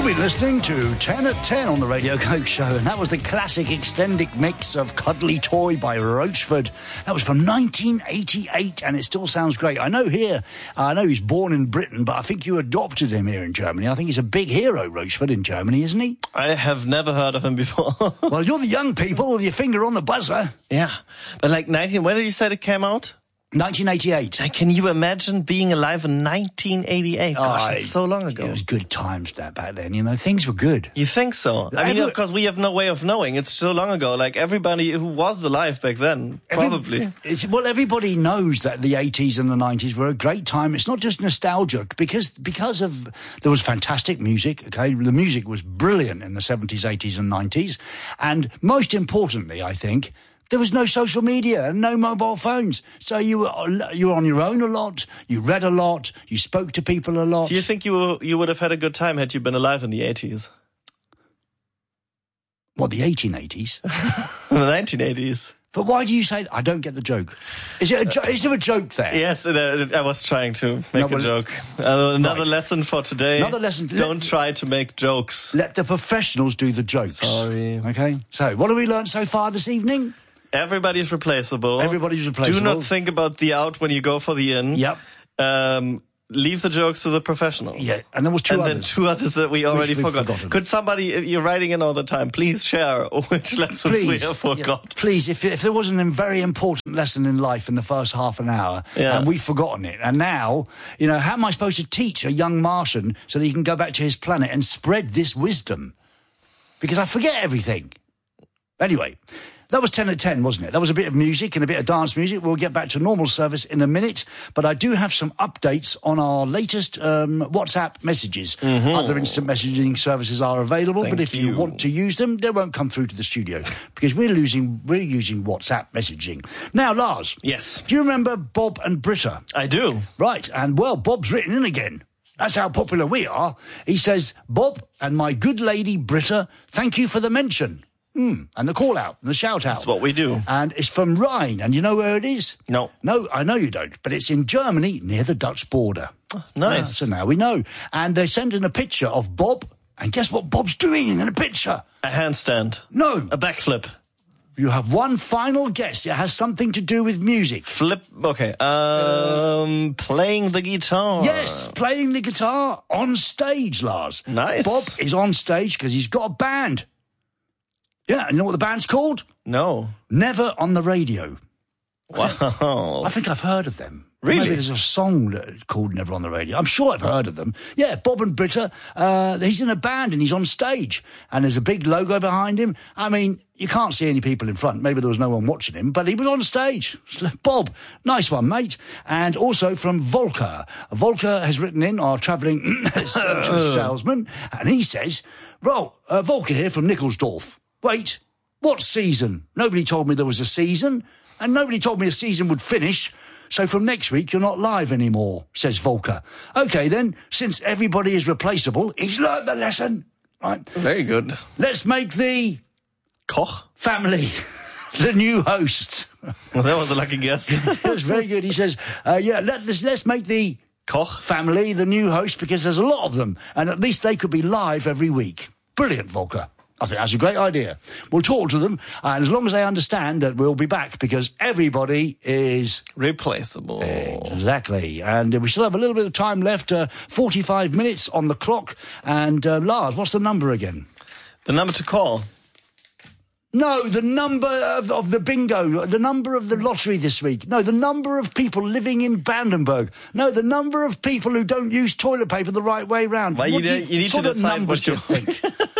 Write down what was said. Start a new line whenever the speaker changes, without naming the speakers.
You've been listening to 10 at 10 on the Radio Coke Show, and that was the classic extended mix of Cuddly Toy by Roachford. That was from 1988, and it still sounds great. I know he's born in Britain, but I think you adopted him here in Germany. I think he's a big hero, Roachford, in Germany, isn't he?
I have never heard of him before.
Well, you're the young people with your finger on the buzzer.
Yeah, but like when did you say it came out?
1988.
Can you imagine being alive in 1988? Gosh, that's so long ago.
It was good times back then, you know. Things were good.
You think so? I mean, of course, we have no way of knowing. It's so long ago. Like, everybody who was alive back then, probably.
Everybody knows that the 80s and the 90s were a great time. It's not just nostalgia, because there was fantastic music, okay? The music was brilliant in the 70s, 80s and 90s. And most importantly, I think, there was no social media and no mobile phones. So you were on your own a lot, you read a lot, you spoke to people a lot.
Do you think you would have had a good time had you been alive in the 80s?
What, the 1880s?
The 1980s.
But why do you say that? I don't get the joke. Is there a joke there?
Yes, I was trying to make a joke. Another lesson for today. Another lesson. Don't try to make jokes.
Let the professionals do the jokes.
Sorry.
Okay. So, what have we learned so far this evening?
Everybody's replaceable.
Everybody's replaceable.
Do not think about the out when you go for the in.
Yep.
Leave the jokes to the professionals.
Yeah, and there was two
others that we already forgot. Could somebody, you're writing in all the time, please share which lessons we have forgot.
Yeah, please, if there wasn't a very important lesson in life in the first half an hour, and we've forgotten it, and now, you know, how am I supposed to teach a young Martian so that he can go back to his planet and spread this wisdom? Because I forget everything. Anyway, that was 10 at 10, wasn't it? That was a bit of music and a bit of dance music. We'll get back to normal service in a minute, but I do have some updates on our latest WhatsApp messages. Mm-hmm. Other instant messaging services are available, but if you want to use them, they won't come through to the studio because we're using WhatsApp messaging. Now, Lars.
Yes.
Do you remember Bob and Britta?
I do.
Right, and well, Bob's written in again. That's how popular we are. He says, Bob and my good lady Britta, thank you for the mention. And the call out, and the shout out.
That's what we do.
And it's from Rhine, and you know where it is?
No.
No, I know you don't, but it's in Germany near the Dutch border.
Oh, nice.
So now we know. And they sent in a picture of Bob, and guess what Bob's doing in a picture?
A handstand.
No.
A backflip.
You have one final guess. It has something to do with music.
Okay. Playing the guitar.
Yes, playing the guitar on stage, Lars.
Nice.
Bob is on stage because he's got a band. Yeah, and you know what the band's called?
No.
Never on the Radio.
Wow.
I think I've heard of them.
Really?
Maybe there's a song called Never on the Radio. I'm sure I've heard of them. Yeah, Bob and Britta, he's in a band and he's on stage. And there's a big logo behind him. I mean, you can't see any people in front. Maybe there was no one watching him, but he was on stage. Bob, nice one, mate. And also from Volker. Volker has written in, our travelling salesman, and he says, Volker here from Nickelsdorf. Wait, what season? Nobody told me there was a season, and nobody told me a season would finish, so from next week you're not live anymore, says Volker. Okay then, since everybody is replaceable, he's learned the lesson. Right.
Very good.
Let's make the
Koch
family the new host.
Well, that was a lucky guess.
It was very good. He says, let's make the
Koch
family the new host because there's a lot of them, and at least they could be live every week. Brilliant, Volker. I think that's a great idea. We'll talk to them, and as long as they understand that we'll be back, because everybody is
replaceable.
Exactly. And we still have a little bit of time left, 45 minutes on the clock. And Lars, what's the number again?
The number to call.
No, the number of the bingo, the number of the lottery this week. No, the number of people living in Brandenburg. No, the number of people who don't use toilet paper the right way round.
Well, you need to decide what you think.